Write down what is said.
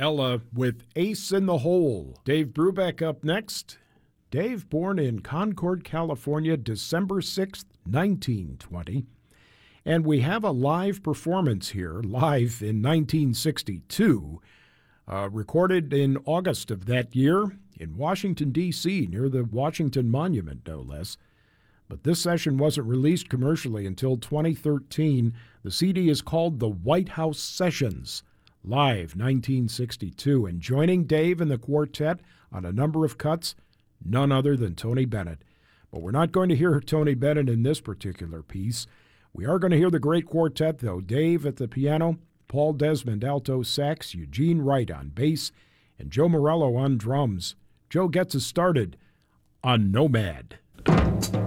Ella with Ace in the Hole. Dave Brubeck up next. Dave, born in Concord, California, December 6th, 1920. And we have a live performance here, live in 1962, recorded in August of that year in Washington, D.C., near the Washington Monument, no less. But this session wasn't released commercially until 2013. The CD is called The White House Sessions, live 1962. And joining Dave and the quartet on a number of cuts, none other than Tony Bennett. But we're not going to hear Tony Bennett in this particular piece. We are going to hear the great quartet, though. Dave at the piano, Paul Desmond alto sax, Eugene Wright on bass, and Joe Morello on drums. Joe gets us started on Nomad.